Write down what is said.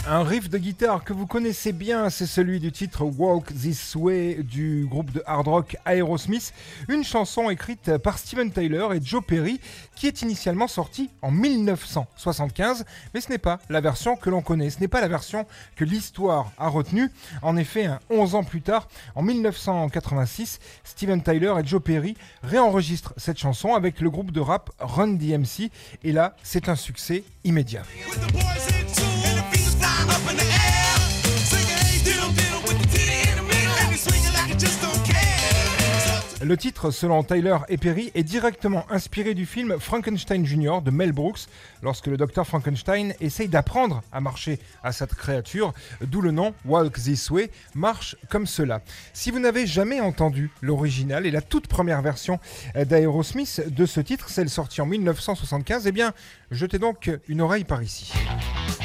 Un riff de guitare que vous connaissez bien, c'est celui du titre Walk This Way du groupe de hard rock Aerosmith, une chanson écrite par Steven Tyler et Joe Perry qui est initialement sortie en 1975, mais ce n'est pas la version que l'on connaît, ce n'est pas la version que l'histoire a retenue. En effet, 11 ans plus tard, en 1986, Steven Tyler et Joe Perry réenregistrent cette chanson avec le groupe de rap Run DMC et là, c'est un succès immédiat. Le titre, selon Tyler et Perry, est directement inspiré du film Frankenstein Jr. de Mel Brooks, lorsque le docteur Frankenstein essaye d'apprendre à marcher à cette créature, d'où le nom Walk This Way, marche comme cela. Si vous n'avez jamais entendu l'original et la toute première version d'Aerosmith de ce titre, celle sortie en 1975, eh bien, jetez donc une oreille par ici.